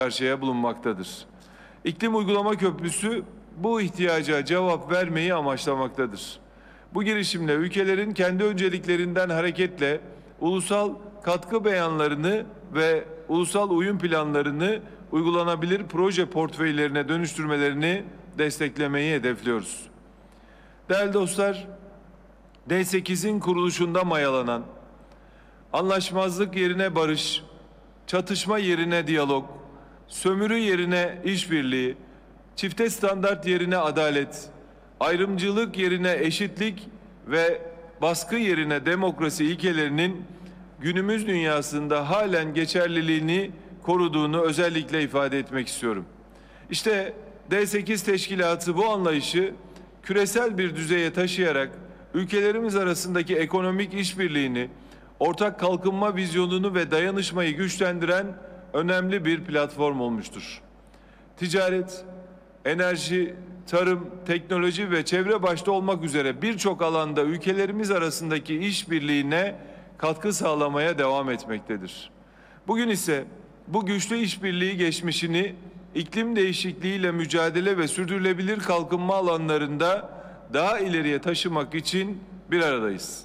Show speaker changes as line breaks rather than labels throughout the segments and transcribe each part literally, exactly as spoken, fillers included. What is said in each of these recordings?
karşıya bulunmaktadır. İklim Uygulama Köprüsü bu ihtiyaca cevap vermeyi amaçlamaktadır. Bu girişimle ülkelerin kendi önceliklerinden hareketle ulusal katkı beyanlarını ve ulusal uyum planlarını uygulanabilir proje portföylerine dönüştürmelerini desteklemeyi hedefliyoruz. Değerli dostlar, D sekizin kuruluşunda mayalanan, anlaşmazlık yerine barış, çatışma yerine diyalog, sömürü yerine işbirliği, çifte standart yerine adalet, ayrımcılık yerine eşitlik ve baskı yerine demokrasi ilkelerinin günümüz dünyasında halen geçerliliğini koruduğunu özellikle ifade etmek istiyorum. İşte D sekiz Teşkilatı bu anlayışı küresel bir düzeye taşıyarak ülkelerimiz arasındaki ekonomik işbirliğini, ortak kalkınma vizyonunu ve dayanışmayı güçlendiren önemli bir platform olmuştur. Ticaret, enerji, tarım, teknoloji ve çevre başta olmak üzere birçok alanda ülkelerimiz arasındaki işbirliğine katkı sağlamaya devam etmektedir. Bugün ise bu güçlü işbirliği geçmişini iklim değişikliğiyle mücadele ve sürdürülebilir kalkınma alanlarında daha ileriye taşımak için bir aradayız.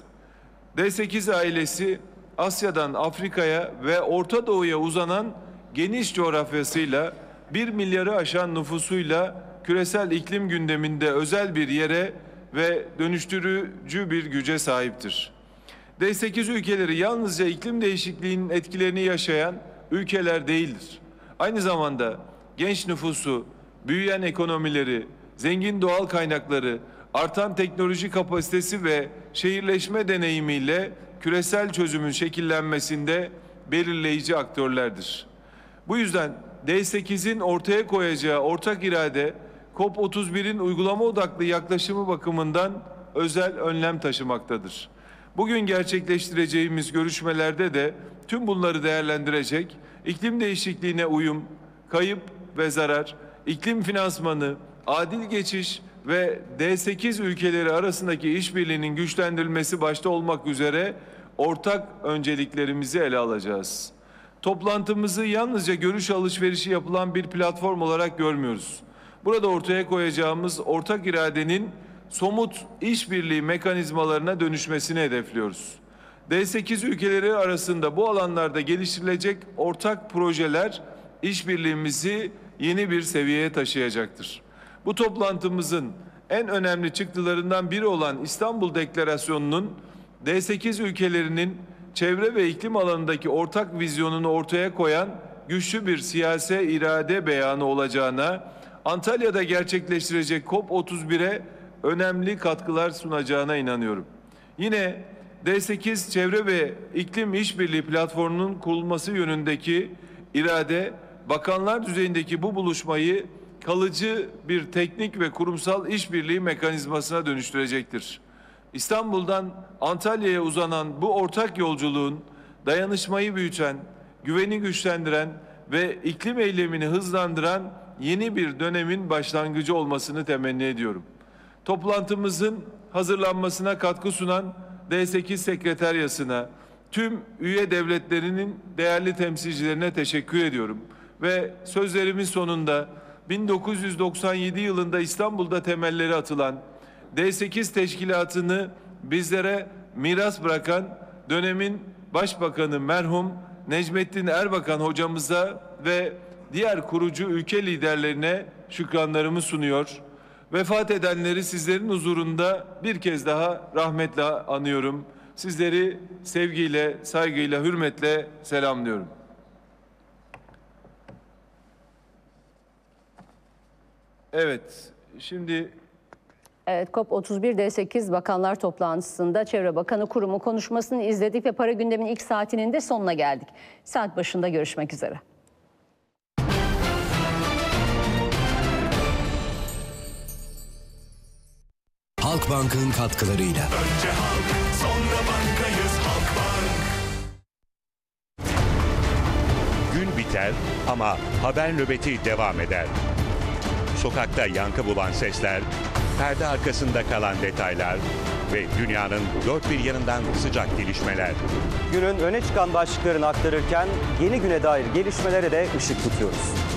D sekiz ailesi Asya'dan Afrika'ya ve Orta Doğu'ya uzanan geniş coğrafyasıyla bir milyarı aşan nüfusuyla küresel iklim gündeminde özel bir yere ve dönüştürücü bir güce sahiptir. D sekiz ülkeleri yalnızca iklim değişikliğinin etkilerini yaşayan ülkeler değildir. Aynı zamanda genç nüfusu, büyüyen ekonomileri, zengin doğal kaynakları, artan teknoloji kapasitesi ve şehirleşme deneyimiyle küresel çözümün şekillenmesinde belirleyici aktörlerdir. Bu yüzden D sekizin ortaya koyacağı ortak irade, COP otuz birin uygulama odaklı yaklaşımı bakımından özel önlem taşımaktadır. Bugün gerçekleştireceğimiz görüşmelerde de tüm bunları değerlendirecek, iklim değişikliğine uyum, kayıp ve zarar, iklim finansmanı, adil geçiş ve D sekiz ülkeleri arasındaki işbirliğinin güçlendirilmesi başta olmak üzere ortak önceliklerimizi ele alacağız. Toplantımızı yalnızca görüş alışverişi yapılan bir platform olarak görmüyoruz. Burada ortaya koyacağımız ortak iradenin somut işbirliği mekanizmalarına dönüşmesini hedefliyoruz. D sekiz ülkeleri arasında bu alanlarda geliştirilecek ortak projeler işbirliğimizi yeni bir seviyeye taşıyacaktır. Bu toplantımızın en önemli çıktılarından biri olan İstanbul Deklarasyonu'nun D sekiz ülkelerinin çevre ve iklim alanındaki ortak vizyonunu ortaya koyan güçlü bir siyasi irade beyanı olacağına, Antalya'da gerçekleştirecek COP otuz bire önemli katkılar sunacağına inanıyorum. Yine D sekiz Çevre ve İklim İşbirliği Platformu'nun kurulması yönündeki irade, bakanlar düzeyindeki bu buluşmayı kalıcı bir teknik ve kurumsal işbirliği mekanizmasına dönüştürecektir. İstanbul'dan Antalya'ya uzanan bu ortak yolculuğun dayanışmayı büyüten, güveni güçlendiren ve iklim eylemini hızlandıran yeni bir dönemin başlangıcı olmasını temenni ediyorum. Toplantımızın hazırlanmasına katkı sunan D sekiz Sekreteryası'na, tüm üye devletlerinin değerli temsilcilerine teşekkür ediyorum. Ve sözlerimin sonunda bin dokuz yüz doksan yedi yılında İstanbul'da temelleri atılan D sekiz Teşkilatı'nı bizlere miras bırakan dönemin Başbakanı merhum Necmettin Erbakan hocamıza ve diğer kurucu ülke liderlerine şükranlarımı sunuyor. Vefat edenleri sizlerin huzurunda bir kez daha rahmetle anıyorum. Sizleri sevgiyle, saygıyla, hürmetle selamlıyorum. Evet, şimdi...
Evet, COP otuz bir D sekiz Bakanlar Toplantısı'nda Çevre Bakanı Kurumu konuşmasını izledik ve para gündemin ilk saatinin de sonuna geldik. Saat başında görüşmek üzere.
Halkbank'ın katkılarıyla.
Önce halk, sonra bankayız Halkbank.
Gün biter ama haber nöbeti devam eder. Sokakta yankı bulan sesler, perde arkasında kalan detaylar, ve dünyanın dört bir yanından sıcak gelişmeler.
Günün öne çıkan başlıklarını aktarırken yeni güne dair gelişmelere de ışık tutuyoruz.